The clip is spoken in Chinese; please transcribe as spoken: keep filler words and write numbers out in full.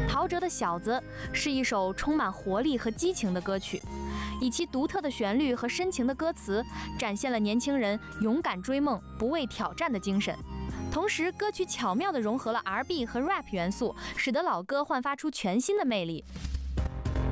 陶喆的《小子》是一首充满活力和激情的歌曲，以其独特的旋律和深情的歌词，展现了年轻人勇敢追梦、不畏挑战的精神。同时，歌曲巧妙地融合了 R and B 和 rap 元素，使得老歌焕发出全新的魅力。